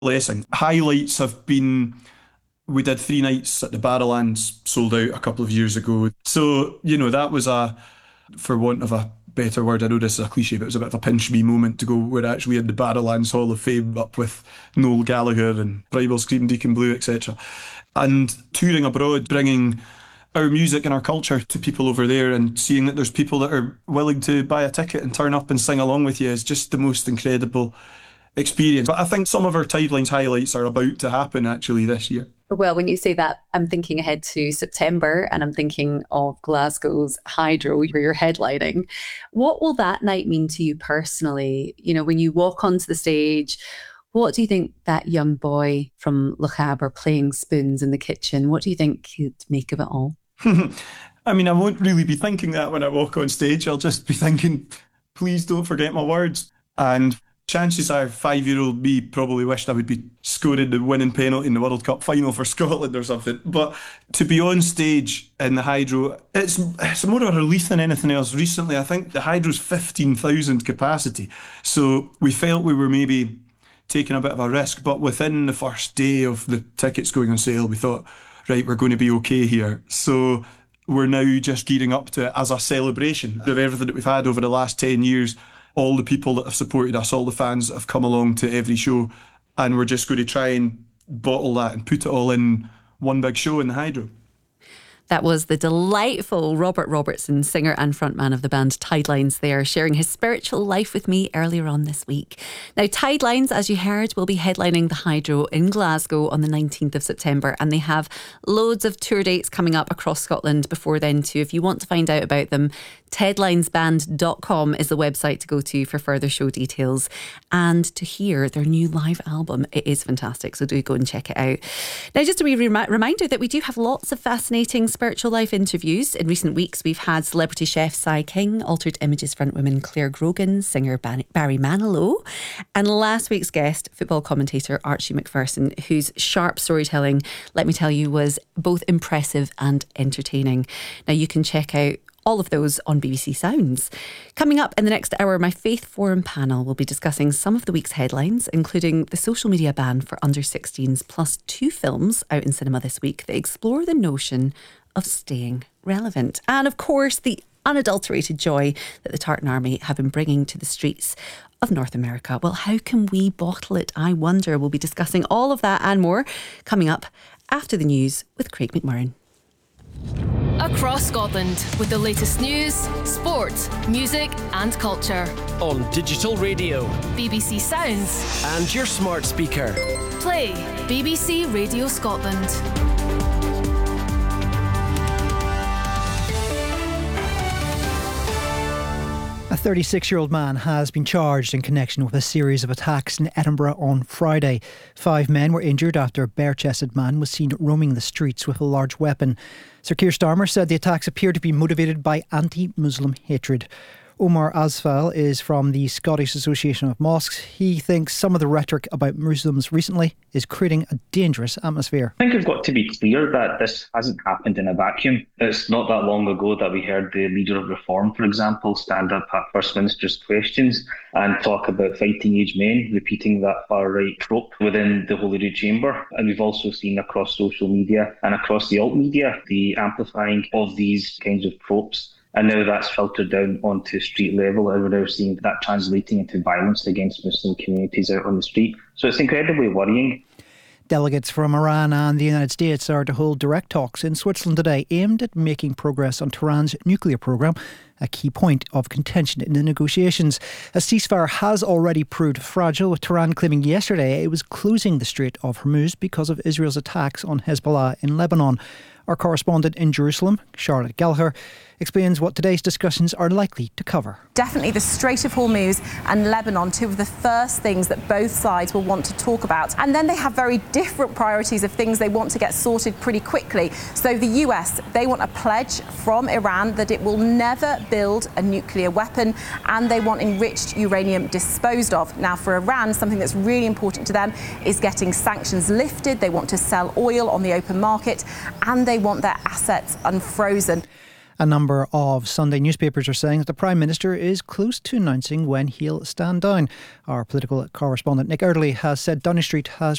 blessing. Highlights have been, we did 3 nights at the Barrowlands, sold out a couple of years ago. So, that was for want of a better word, I know this is a cliche, but it was a bit of a pinch me moment to go. We're actually in the Barrowlands Hall of Fame up with Noel Gallagher and Primal Scream, Deacon Blue, etc. And touring abroad, bringing our music and our culture to people over there and seeing that there's people that are willing to buy a ticket and turn up and sing along with you is just the most incredible experience. But I think some of our Tidelines highlights are about to happen actually this year. Well, when you say that, I'm thinking ahead to September and I'm thinking of Glasgow's Hydro, where you're headlining. What will that night mean to you personally? When you walk onto the stage, what do you think that young boy from Lochaber playing spoons in the kitchen, what do you think he'd make of it all? I mean, I won't really be thinking that when I walk on stage. I'll just be thinking, please don't forget my words. And chances are 5-year-old me probably wished I would be scoring the winning penalty in the World Cup final for Scotland or something. But to be on stage in the Hydro, it's more of a relief than anything else. Recently, I think the Hydro's 15,000 capacity. So we felt we were maybe taking a bit of a risk. But within the first day of the tickets going on sale, we thought, right, we're going to be okay here. So we're now just gearing up to it as a celebration of everything that we've had over the last 10 years. All the people that have supported us, all the fans that have come along to every show, and we're just going to try and bottle that and put it all in one big show in the Hydro. That was the delightful Robert Robertson, singer and frontman of the band Tidelines there, sharing his spiritual life with me earlier on this week. Now, Tidelines, as you heard, will be headlining the Hydro in Glasgow on the 19th of September, and they have loads of tour dates coming up across Scotland before then too. If you want to find out about them, tedlinesband.com is the website to go to for further show details and to hear their new live album. It is fantastic, so do go and check it out. Now, just a wee reminder that we do have lots of fascinating spiritual life interviews. In recent weeks, we've had celebrity chef Cy King, Altered Images frontwoman Claire Grogan, singer Barry Manilow, and last week's guest, football commentator Archie Macpherson, whose sharp storytelling, let me tell you, was both impressive and entertaining. Now, you can check out all of those on BBC Sounds. Coming up in the next hour, my Faith Forum panel will be discussing some of the week's headlines, including the social media ban for under-16s, plus 2 films out in cinema this week that explore the notion of staying relevant. And of course, the unadulterated joy that the Tartan Army have been bringing to the streets of North America. Well, how can we bottle it, I wonder? We'll be discussing all of that and more coming up after the news with Craig McMurran. Across Scotland with the latest news, sport, music and culture. On digital radio, BBC Sounds and your smart speaker. Play BBC Radio Scotland. A 36-year-old man has been charged in connection with a series of attacks in Edinburgh on Friday. 5 men were injured after a bare-chested man was seen roaming the streets with a large weapon. Sir Keir Starmer said the attacks appear to be motivated by anti-Muslim hatred. Omar Asfal is from the Scottish Association of Mosques. He thinks some of the rhetoric about Muslims recently is creating a dangerous atmosphere. I think we've got to be clear that this hasn't happened in a vacuum. It's not that long ago that we heard the leader of Reform, for example, stand up at First Minister's questions and talk about fighting age men, repeating that far-right trope within the Holy Rood Chamber. And we've also seen across social media and across the alt media the amplifying of these kinds of tropes. And now that's filtered down onto street level, and we're now seeing that translating into violence against Muslim communities out on the street. So it's incredibly worrying. Delegates from Iran and the United States are to hold direct talks in Switzerland today aimed at making progress on Tehran's nuclear programme, a key point of contention in the negotiations. A ceasefire has already proved fragile, with Tehran claiming yesterday it was closing the Strait of Hormuz because of Israel's attacks on Hezbollah in Lebanon. Our correspondent in Jerusalem, Charlotte Gallagher, explains what today's discussions are likely to cover. Definitely the Strait of Hormuz and Lebanon, two of the first things that both sides will want to talk about. And then they have very different priorities of things they want to get sorted pretty quickly. So the US, they want a pledge from Iran that it will never build a nuclear weapon, and they want enriched uranium disposed of. Now, for Iran, something that's really important to them is getting sanctions lifted. They want to sell oil on the open market, and they want their assets unfrozen. A number of Sunday newspapers are saying that the Prime Minister is close to announcing when he'll stand down. Our political correspondent Nick Eardley has said Downing Street has